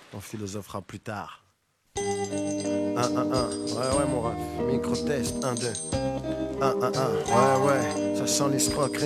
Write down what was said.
On philosophera plus tard. 1, 1, 1, ouais, mon ref. Micro-test, 1, 2. 1, 1, 1, ouais, ça sent l'escroquerie.